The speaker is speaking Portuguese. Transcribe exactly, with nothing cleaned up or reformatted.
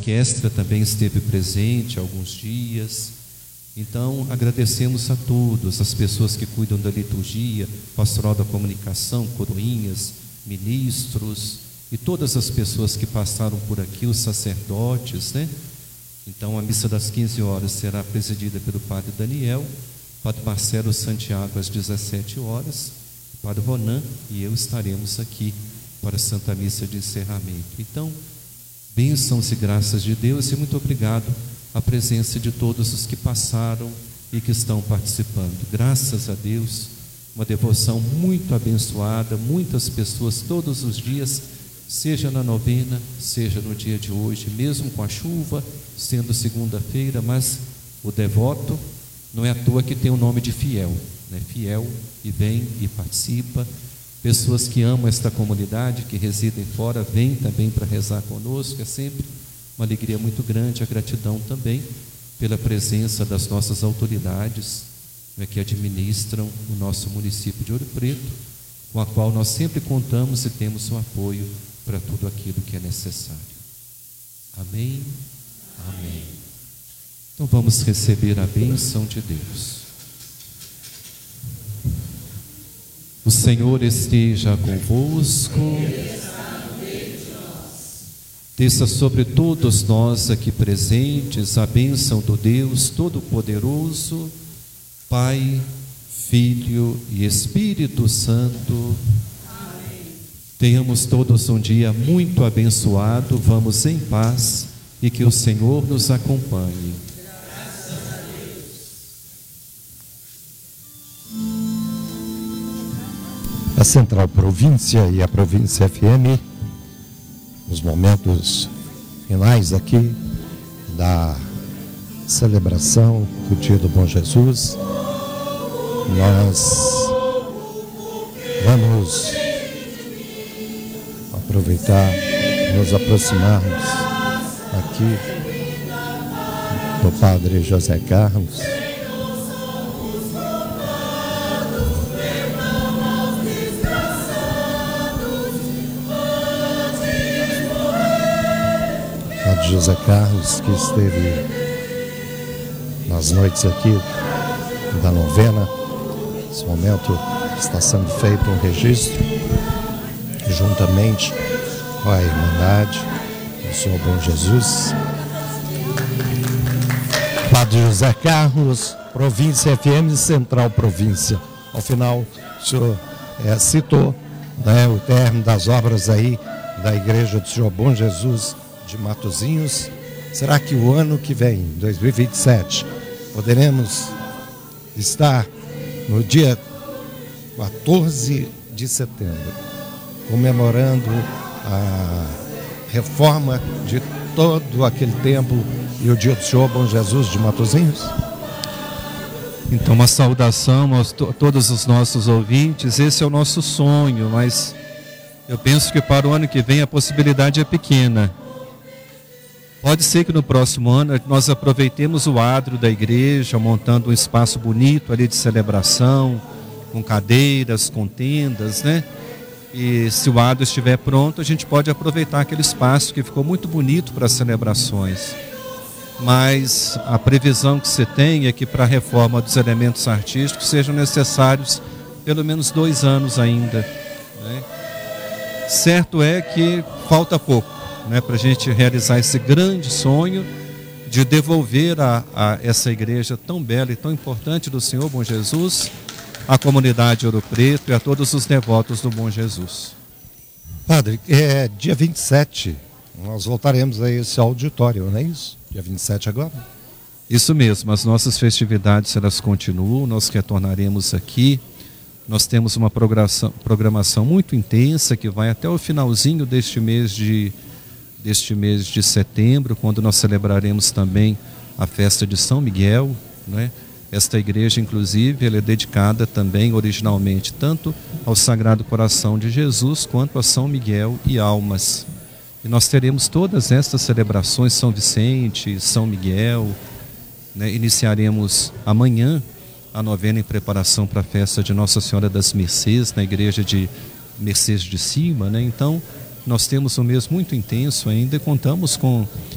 orquestra também esteve presente alguns dias. Então, agradecemos a todos, as pessoas que cuidam da liturgia, pastoral da comunicação, coroinhas, ministros e todas as pessoas que passaram por aqui, os sacerdotes, né? Então, a missa das quinze horas será presidida pelo Padre Daniel, Padre Marcelo Santiago às dezessete horas, Padre Ronan e eu estaremos aqui para a Santa Missa de encerramento. Então, bênçãos e graças de Deus e muito obrigado à presença de todos os que passaram e que estão participando. Graças a Deus, uma devoção muito abençoada, muitas pessoas todos os dias, seja na novena, seja no dia de hoje, mesmo com a chuva, sendo segunda-feira, mas o devoto não é à toa que tem o nome de fiel, né? Fiel, e vem e participa. Pessoas que amam esta comunidade, que residem fora, vêm também para rezar conosco. É sempre uma alegria muito grande, a gratidão também pela presença das nossas autoridades, né, que administram o nosso município de Ouro Preto, com a qual nós sempre contamos e temos o apoio para tudo aquilo que é necessário. Amém? Amém. Então vamos receber a bênção de Deus. O Senhor esteja convosco. Desça sobre todos nós aqui presentes a bênção do Deus Todo-Poderoso, Pai, Filho e Espírito Santo. Amém. Tenhamos todos um dia muito abençoado. Vamos em paz e que o Senhor nos acompanhe. Graças a Deus. A Central Província e a Província F M, nos momentos finais aqui da celebração do Dia do Bom Jesus, nós vamos aproveitar, nos aproximarmos aqui do Padre José Carlos, Padre José Carlos, que esteve nas noites aqui da novena. Nesse momento está sendo feito um registro juntamente com a Irmandade do Senhor Bom Jesus. Padre José Carlos, Província F M, Central Província. Ao final, o senhor é, citou, né, o término das obras aí da Igreja do Senhor Bom Jesus de Matozinhos. Será que o ano que vem, dois mil e vinte e sete, poderemos estar no dia quatorze de setembro, comemorando a reforma de todo aquele templo e o dia do Senhor Bom Jesus de Matozinhos? Então, uma saudação a todos os nossos ouvintes. Esse é o nosso sonho, mas eu penso que para o ano que vem a possibilidade é pequena. Pode ser que no próximo ano nós aproveitemos o adro da igreja, montando um espaço bonito ali de celebração, com cadeiras, com tendas, né? E se o adro estiver pronto, a gente pode aproveitar aquele espaço que ficou muito bonito para as celebrações. Mas a previsão que se tem é que para a reforma dos elementos artísticos sejam necessários pelo menos dois anos ainda, né? Certo é que falta pouco, né, para a gente realizar esse grande sonho de devolver a, a essa igreja tão bela e tão importante do Senhor Bom Jesus à comunidade Ouro Preto e a todos os devotos do Bom Jesus. Padre, é dia vinte e sete, nós voltaremos a esse auditório, não é isso? Dia vinte e sete agora? Isso mesmo, as nossas festividades elas continuam, nós retornaremos aqui. Nós temos uma programação, programação muito intensa que vai até o finalzinho deste mês de, deste mês de setembro, quando nós celebraremos também a festa de São Miguel, né? Esta igreja, inclusive, ela é dedicada também originalmente tanto ao Sagrado Coração de Jesus quanto a São Miguel e Almas. E nós teremos todas estas celebrações, São Vicente, São Miguel, né? Iniciaremos amanhã a novena em preparação para a festa de Nossa Senhora das Mercês, na igreja de Mercês de Cima, né? Então, nós temos um mês muito intenso ainda e contamos com